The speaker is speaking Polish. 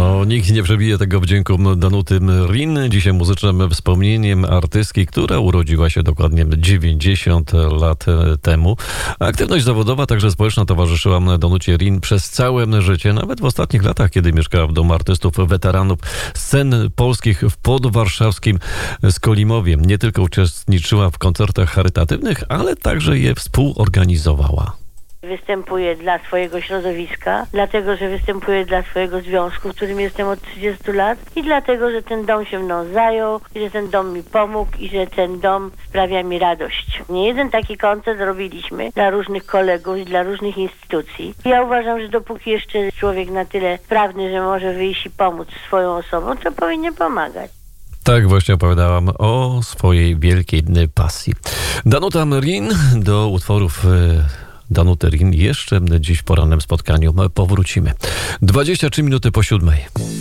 No, nikt nie przebije tego wdzięku Danuty Rin. Dzisiaj muzycznym wspomnieniem artystki, która urodziła się dokładnie 90 lat temu. Aktywność zawodowa, także społeczna, towarzyszyła Danucie Rin przez całe życie. Nawet w ostatnich latach, kiedy mieszkała w domu artystów, weteranów scen polskich w podwarszawskim Skolimowie. Nie tylko uczestniczyła w koncertach charytatywnych, ale także je współorganizowała. Występuję dla swojego środowiska, dlatego, że występuję dla swojego związku, w którym jestem od 30 lat i dlatego, że ten dom się mną zajął, i że ten dom mi pomógł i że ten dom sprawia mi radość. Nie jeden taki koncert robiliśmy dla różnych kolegów i dla różnych instytucji. Ja uważam, że dopóki jeszcze człowiek na tyle sprawny, że może wyjść i pomóc swoją osobą, to powinien pomagać. Tak właśnie opowiadałam o swojej wielkiej pasji. Danuta Rin. Do utworów Danuty Rin jeszcze dziś w porannym spotkaniu powrócimy. 23 minuty po 7.